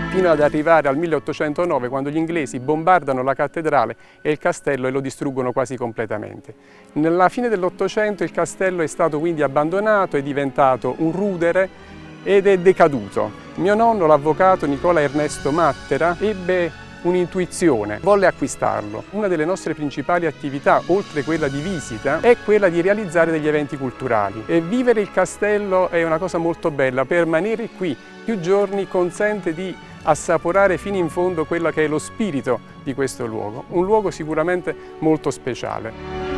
fino ad arrivare al 1809, quando gli inglesi bombardano la cattedrale e il castello e lo distruggono quasi completamente. Nella fine dell'Ottocento il castello è stato quindi abbandonato, è diventato un rudere ed è decaduto. Mio nonno, l'avvocato Nicola Ernesto Mattera, ebbe un'intuizione, volle acquistarlo. Una delle nostre principali attività, oltre quella di visita, è quella di realizzare degli eventi culturali. E vivere il castello è una cosa molto bella, permanere qui più giorni consente di assaporare fino in fondo quello che è lo spirito di questo luogo, un luogo sicuramente molto speciale.